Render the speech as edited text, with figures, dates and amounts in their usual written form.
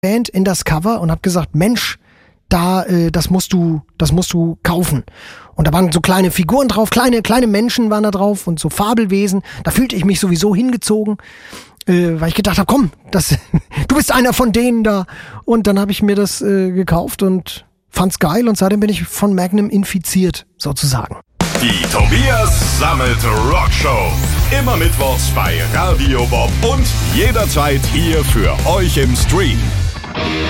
Band in das Cover und habe gesagt, Mensch, das musst du kaufen. Und da waren so kleine Figuren drauf, kleine Menschen waren da drauf und so Fabelwesen. Da fühlte ich mich sowieso hingezogen, weil ich gedacht habe, komm, du bist einer von denen da. Und dann habe ich mir das gekauft und fand's geil und seitdem bin ich von Magnum infiziert, sozusagen. Die Tobias Sammet Rockshow. Immer mittwochs bei Radio Bob und jederzeit hier für euch im Stream.